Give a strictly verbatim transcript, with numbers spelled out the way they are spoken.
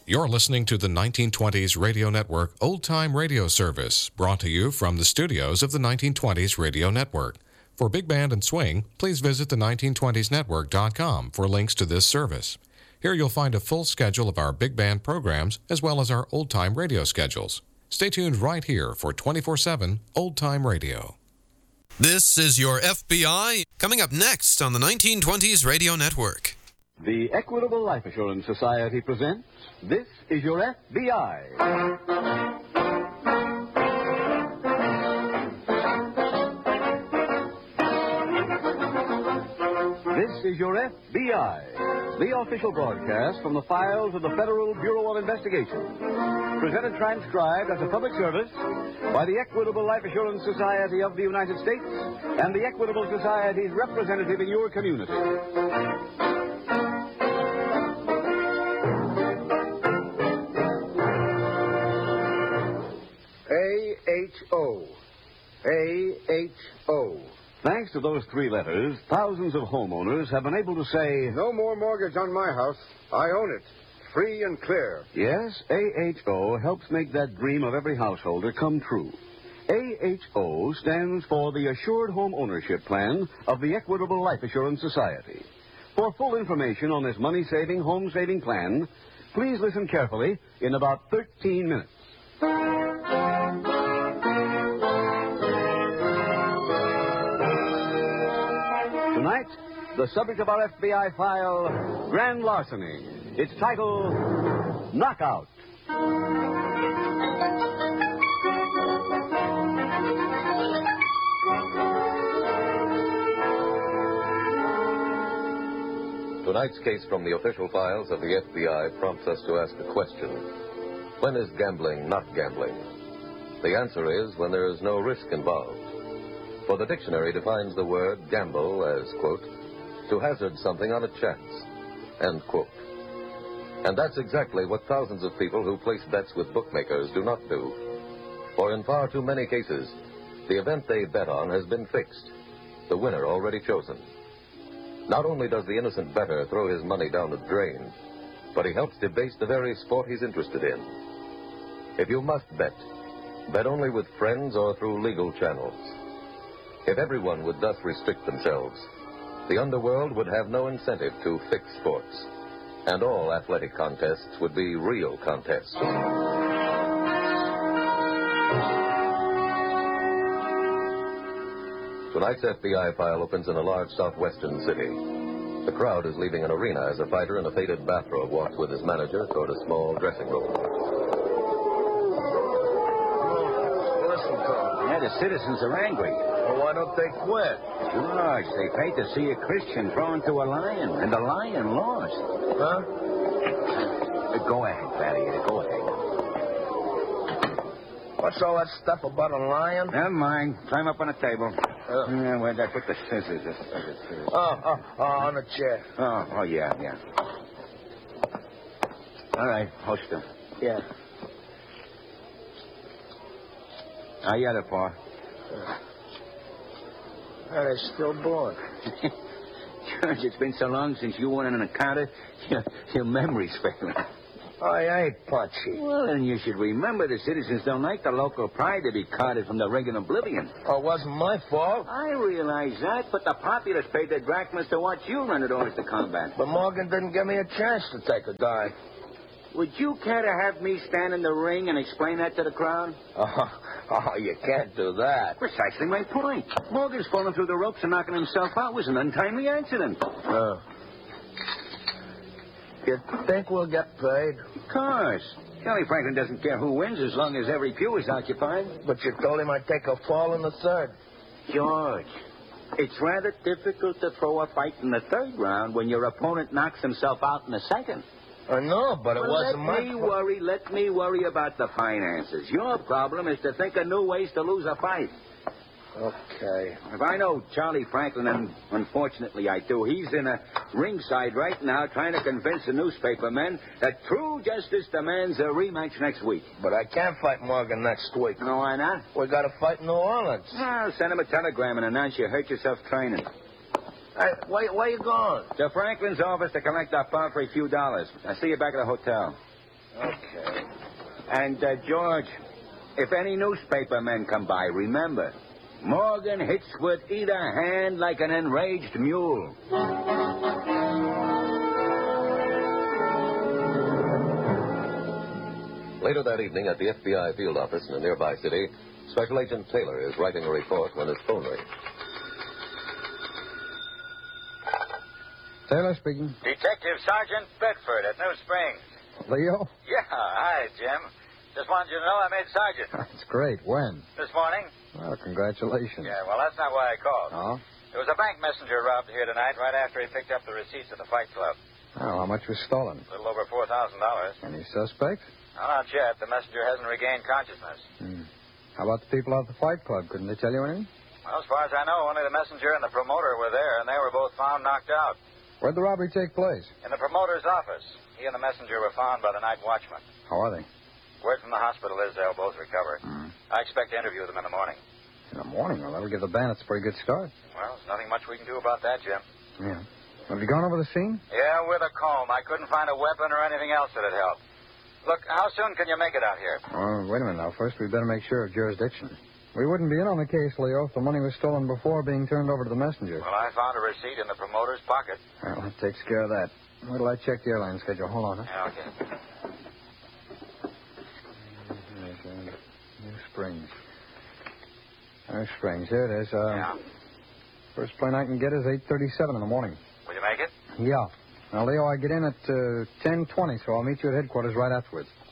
You're listening to the nineteen twenties Radio Network Old Time Radio Service, brought to you from the studios of the nineteen twenties Radio Network. For Big Band and Swing, please visit the nineteen twenties network dot com for links to this service. Here you'll find a full schedule of our big band programs as well as our old-time radio schedules. Stay tuned right here for twenty-four seven Old Time Radio. This is your F B I, coming up next on the nineteen twenties Radio Network. The Equitable Life Assurance Society presents This is Your F B I. This is Your F B I, the official broadcast from the files of the Federal Bureau of Investigation. Presented transcribed as a public service by the Equitable Life Assurance Society of the United States and the Equitable Society's representative in your community. A H O. A H O. Thanks to those three letters, thousands of homeowners have been able to say, No more mortgage on my house. I own it. Free and clear. yes, A H O helps make that dream of every householder come true. A H O stands for the Assured Home Ownership Plan of the Equitable Life Assurance Society. For full information on this money-saving, home-saving plan, please listen carefully in about thirteen minutes. Tonight, the subject of our F B I file, Grand Larceny. Its title, Knockout. Tonight's case from the official files of the F B I prompts us to ask a question. When is gambling not gambling? The answer is when there is no risk involved. For the dictionary defines the word gamble as, quote, to hazard something on a chance, end quote. And that's exactly what thousands of people who place bets with bookmakers do not do. For in far too many cases, the event they bet on has been fixed, the winner already chosen. Not only does the innocent bettor throw his money down the drain, but he helps debase the very sport he's interested in. If you must bet, bet only with friends or through legal channels. If everyone would thus restrict themselves, the underworld would have no incentive to fix sports, and all athletic contests would be real contests. Tonight's F B I file opens in a large southwestern city. The crowd is leaving an arena as a fighter in a faded bathrobe walks with his manager toward a small dressing room. Listen to them. Yeah, the citizens are angry. Well, why don't they quit? George, they paid to see a Christian thrown to a lion, and the lion lost. Huh? Uh, go ahead, Gladiator, go ahead. What's all that stuff about a lion? Never mind. Climb up on the table. Uh, yeah, where'd I put the scissors? This- this- this- oh, oh, oh, on the chair. Oh, oh, yeah, yeah. All right, host them. Yeah. How you other paw? Are they still born? George, it's been so long since you won an encounter, your, your memory's failing. I ain't punchy. Well, then you should remember the citizens don't like the local pride to be carted from the ring in oblivion. Oh, it wasn't my fault. I realize that, but the populace paid their drachmas to watch you run it over to combat. But Morgan didn't give me a chance to take a dive. Would you care to have me stand in the ring and explain that to the crowd? Oh, oh, you can't do that. Precisely my point. Morgan's falling through the ropes and knocking himself out was an untimely accident. Oh. You think we'll get paid? Of course. Charlie Franklin doesn't care who wins as long as every pew is occupied. But you told him I'd take a fall in the third. George, it's rather difficult to throw a fight in the third round when your opponent knocks himself out in the second. I know, but it well, wasn't my let me fault. worry. Let me worry about the finances. Your problem is to think of new ways to lose a fight. Okay. If I know Charlie Franklin, and unfortunately I do, he's in a ringside right now trying to convince the newspaper men that true justice demands a rematch next week. But I can't fight Morgan next week. No, why not? We got to fight in New Orleans. Well, send him a telegram and announce you hurt yourself training. Hey, where, where you going? To Franklin's office to collect our paltry few dollars. I'll see you back at the hotel. Okay. And, uh, George, if any newspaper men come by, remember, Morgan hits with either hand like an enraged mule. Later that evening at the F B I field office in a nearby city, Special Agent Taylor is writing a report when his phone rings. Taylor speaking. Detective Sergeant Bedford at New Springs. Leo? Yeah, hi, Jim. Just wanted you to know I made sergeant. That's great. When? This morning. Well, congratulations. Yeah, well, that's not why I called. Oh? There was a bank messenger robbed here tonight right after he picked up the receipts at the Fight Club. Oh, how much was stolen? A little over four thousand dollars. Any suspects? No, not yet. The messenger hasn't regained consciousness. Hmm. How about the people out at the Fight Club? Couldn't they tell you anything? Well, as far as I know, only the messenger and the promoter were there, and they were both found knocked out. Where'd the robbery take place? In the promoter's office. He and the messenger were found by the night watchman. How are they? Word from the hospital is they'll both recover. Hmm. I expect to interview them in the morning. In the morning? Well, that'll give the bandits a pretty good start. Well, there's nothing much we can do about that, Jim. Yeah. Have you gone over the scene? Yeah, with a comb. I couldn't find a weapon or anything else that'd help. Look, how soon can you make it out here? Oh, wait a minute now. First, we'd better make sure of jurisdiction. We wouldn't be in on the case, Leo, if the money was stolen before being turned over to the messenger. Well, I found a receipt in the promoter's pocket. Well, that takes care of that. Wait till I check the airline schedule. Hold on, huh? Yeah, okay. New Springs. New Springs. Here it is. Uh, yeah. First plane I can get is eight thirty-seven in the morning. Will you make it? Yeah. Now, Leo, I get in at uh, ten twenty, so I'll meet you at headquarters right afterwards.